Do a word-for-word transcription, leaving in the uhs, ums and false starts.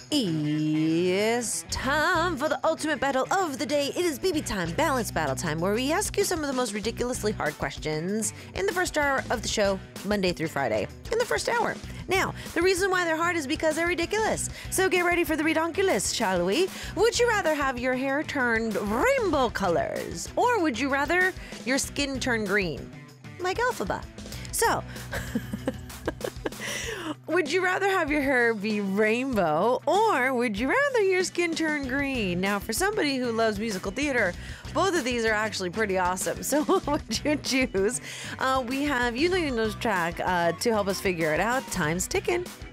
It's time for the ultimate battle of the day. It is B B time, balance battle time, where we ask you some of the most ridiculously hard questions in the first hour of the show, Monday through Friday, in the first hour. Now, the reason why they're hard is because they're ridiculous. So get ready for the redonkulous, shall we? Would you rather have your hair turned rainbow colors, or would you rather your skin turn green, like Elphaba? So... Would you rather have your hair be rainbow, or would you rather your skin turn green? Now, for somebody who loves musical theater, both of these are actually pretty awesome. So what would you choose? Uh, we have You Know You Know's track uh, to help us figure it out. Time's ticking.